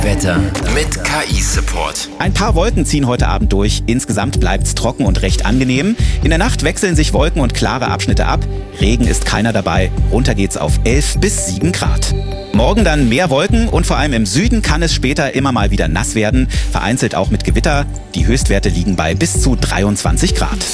Wetter mit KI-Support. Ein paar Wolken ziehen heute Abend durch. Insgesamt bleibt's trocken und recht angenehm. In der Nacht wechseln sich Wolken und klare Abschnitte ab. Regen ist keiner dabei. Runter geht's auf 11 bis 7 Grad. Morgen dann mehr Wolken und vor allem im Süden kann es später immer mal wieder nass werden. Vereinzelt auch mit Gewitter. Die Höchstwerte liegen bei bis zu 23 Grad.